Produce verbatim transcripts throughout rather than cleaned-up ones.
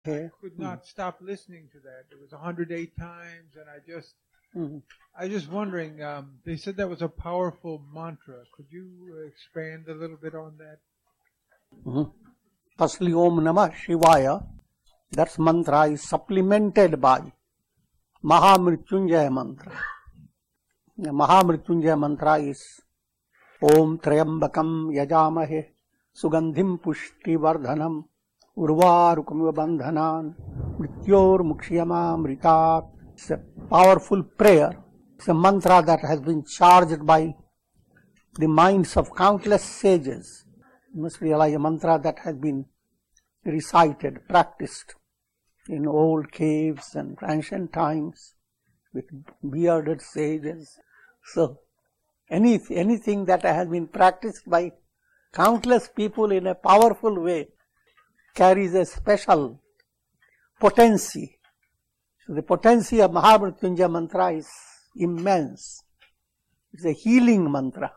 I could not stop listening to that. It was one hundred eight times, and I just, mm-hmm. I was just wondering, um, they said that was a powerful mantra. Could you uh, expand a little bit on that? Mm-hmm. Firstly, Om Namah Shivaya. That mantra is supplemented by Mahamrityunjaya mantra. The Mahamrityunjaya mantra is Om Trayambakam Yajamahe Sugandhim Pushti Vardhanam Urvarukamiva Bandhanan Mrityor Mukshiyama Mritat. It's a powerful prayer. It's a mantra that has been charged by the minds of countless sages. You must realize a mantra that has been recited, practiced in old caves and ancient times with bearded sages. So, any, anything that has been practiced by countless people in a powerful way carries a special potency. So the potency of Mahamrityunjaya mantra is immense. It's a healing mantra.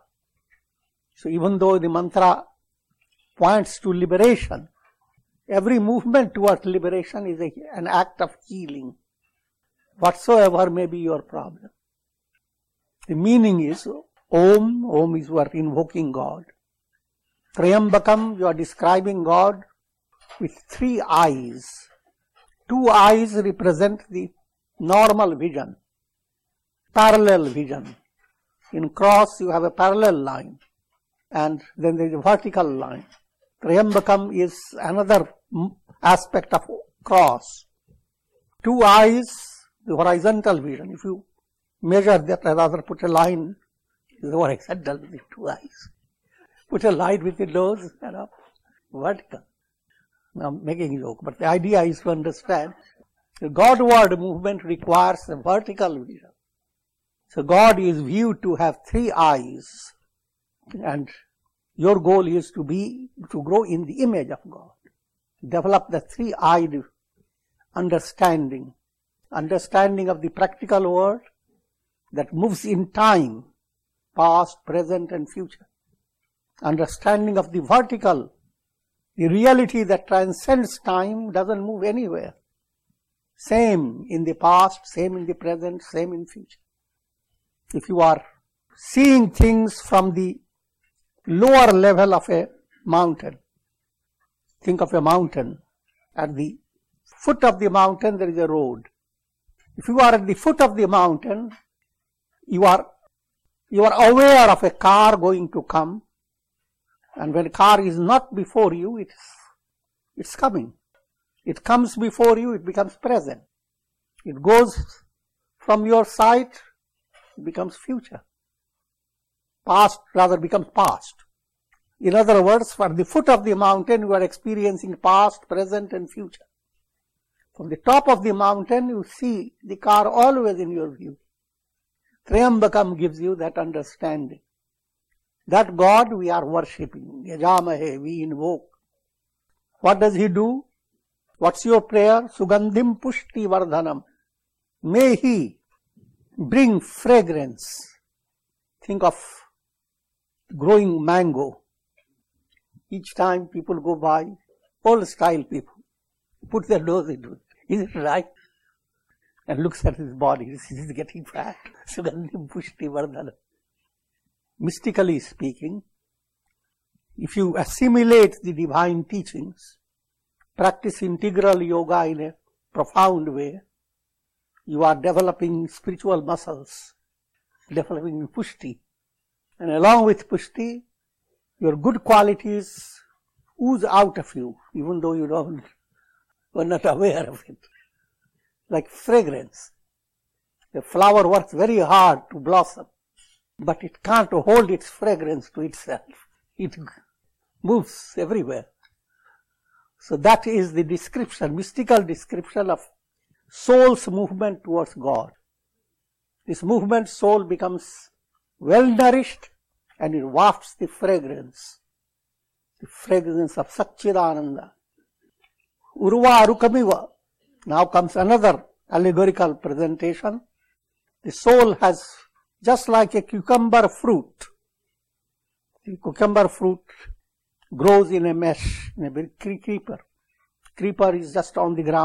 So even though the mantra points to liberation, every movement towards liberation is a, an act of healing, whatsoever may be your problem. The meaning is Om, Om is you are invoking God. Trayambakam, you are describing God with three eyes. Two eyes represent the normal vision, parallel vision. In cross you have a parallel line, and then there is a vertical line. Trayambakam is another aspect of cross. Two eyes, the horizontal vision. If you measure that, rather put a line, the horizontal with two eyes. Put a line with the nose and up, vertical. Now I'm making a joke, but the idea is to understand the Godward movement requires a vertical vision. So God is viewed to have three eyes, and your goal is to be, to grow in the image of God. Develop the three-eyed understanding. Understanding of the practical world that moves in time, past, present and future. Understanding of the vertical, the reality that transcends time, doesn't move anywhere. Same in the past, same in the present, same in future. If you are seeing things from the lower level of a mountain, think of a mountain. At the foot of the mountain there is a road. If you are at the foot of the mountain, you are, you are aware of a car going to come, and when a car is not before you, it's, it's coming. It comes before you, it becomes present. It goes from your sight, it becomes future. Past rather becomes past. In other words, from the foot of the mountain you are experiencing past, present and future. From the top of the mountain you see the car always in your view. Trayambakam gives you that understanding. That God we are worshipping. Yajamahe, we invoke. What does He do? What's your prayer? Sugandhim Pushti Vardhanam. May He bring fragrance. Think of growing mango. Each time people go by, old style people, put their nose into it. Is it right? And looks at his body. This is getting fat. Sugandhim Pushti Vardhanam. Mystically speaking, if you assimilate the divine teachings, practice integral yoga in a profound way, you are developing spiritual muscles, developing pushti. And along with pushti, your good qualities ooze out of you, even though you don't, were not aware of it. Like fragrance. The flower works very hard to blossom, but it can't hold its fragrance to itself. It moves everywhere. So that is the description, mystical description of soul's movement towards God. This movement, soul becomes well nourished and it wafts the fragrance, the fragrance of Satchidananda. Urva Arukamiva. Now comes another allegorical presentation. The soul has, just like a cucumber fruit, the cucumber fruit grows in a mesh, in a big creeper. creeper is just on the ground.